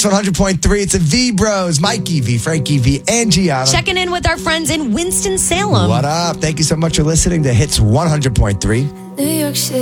Hits 100.3. It's a V Bros. Mikey V, Frankie V, and Gianna. Checking in with our friends in Winston-Salem. What up? Thank you so much for listening to Hits 100.3. New York City.